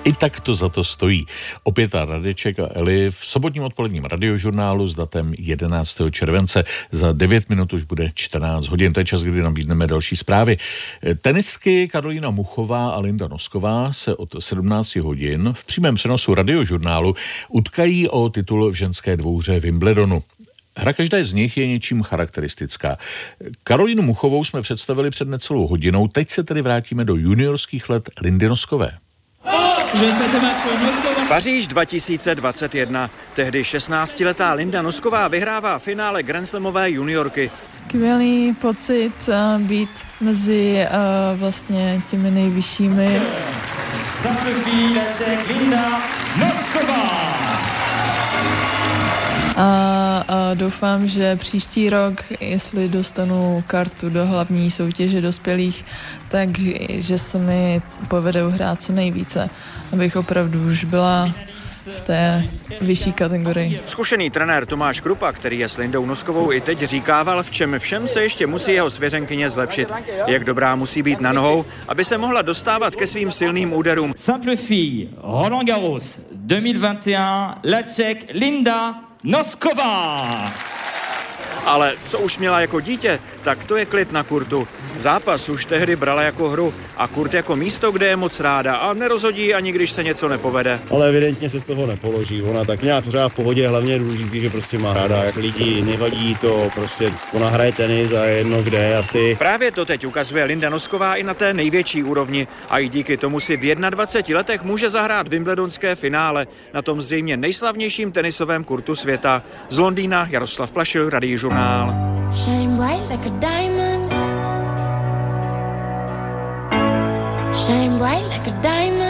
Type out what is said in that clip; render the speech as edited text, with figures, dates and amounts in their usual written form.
I tak to za to stojí. Opět Radeček a Eli v sobotním odpoledním radiožurnálu s datem 11. července. Za 9 minut už bude 14 hodin. To je čas, kdy nabídneme další zprávy. Tenistky Karolína Muchová a Linda Nosková se od 17 hodin v přímém přenosu radiožurnálu utkají o titul v ženské dvouhře Wimbledonu. Hra každé z nich je něčím charakteristická. Karolínu Muchovou jsme představili před necelou hodinou, teď se tedy vrátíme do juniorských let Lindy Noskové. Paříž 2021. Tehdy 16letá Linda Nosková vyhrává finále grandslamové juniorky. Skvělý pocit být mezi vlastně těmi nejvyššími. Linda Nosková. A doufám, že příští rok, jestli dostanu kartu do hlavní soutěže dospělých, takže se mi povede hrát co nejvíce, abych opravdu už byla v té vyšší kategorii. Zkušený trenér Tomáš Krupa, který je s Lindou Noskovou i teď říkával, v čem všem se ještě musí jeho svěřenkyně zlepšit. Jak dobrá musí být na nohou, aby se mohla dostávat ke svým silným úderům. Simple fille, Roland Garros 2021, la Čech Linda Nosková. Ale co už měla jako dítě, tak to je klid na kurtu. Zápas už tehdy brala jako hru a kurt jako místo, kde je moc ráda a nerozhodí ani když se něco nepovede. Ale evidentně se z toho nepoloží. Ona tak nějak pořád v pohodě, hlavně důležitý, že prostě má ráda, jak lidi, nevadí to, prostě ona hraje tenis a jedno kde asi. Právě to teď ukazuje Linda Nosková i na té největší úrovni a i díky tomu si v 21 letech může zahrát wimbledonské finále na tom zřejmě nejslavnějším tenisovém kurtu světa. Z Londýna Jaroslav Plašil, Radiožurnál. Shine bright like a diamond. Shine bright like a diamond.